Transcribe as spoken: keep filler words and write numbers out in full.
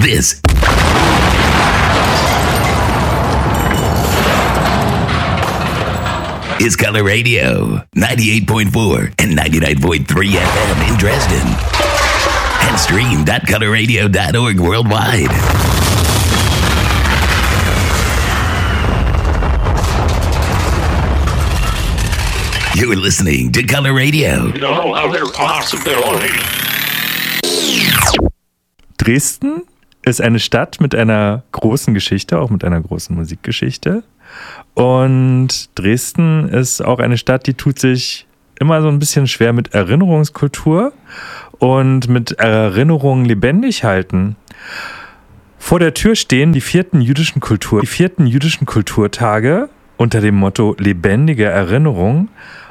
This is Color Radio, ninety-eight point four and ninety-nine point three F M in Dresden. And stream dot color radio dot org worldwide. You're listening to Color Radio. No other possibility. Dresden ist eine Stadt mit einer großen Geschichte, auch mit einer großen Musikgeschichte. Und Dresden ist auch eine Stadt, die tut sich immer so ein bisschen schwer mit Erinnerungskultur und mit Erinnerungen lebendig halten. Vor der Tür stehen die vierten jüdischen Kultur, die vierten jüdischen Kulturtage unter dem Motto lebendige Erinnerung.